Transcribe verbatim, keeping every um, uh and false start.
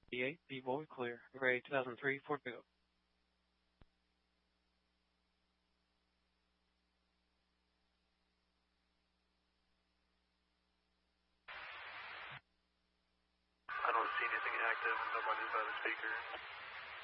D eight, B-Boy, clear. Gray two thousand three, Fort Pickup. I don't see anything active. Nobody's by the speaker.